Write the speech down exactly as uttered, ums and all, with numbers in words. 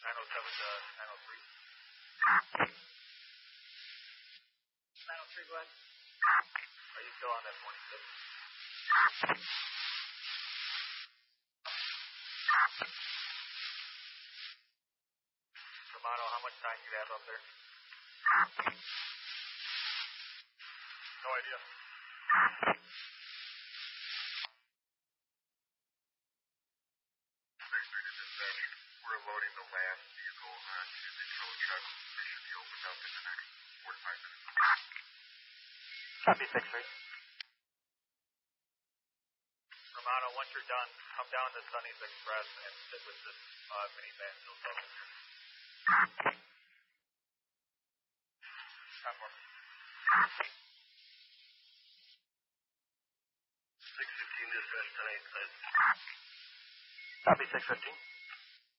nine oh seven to nine oh three. nine oh three, go ahead. Are you still on that twenty-six? Romano, how much time do you have up there? No idea. thirty-three to dispatch. We're loading the last vehicle onto the tow truck. They should be opened up in the next four to five minutes. Copy, six three. Romano, once you're done, come down to Sunny's Express and sit with this uh, minivan till seven. Time for six fifteen dispatch, ten eight, cleared. Copy, six fifteen.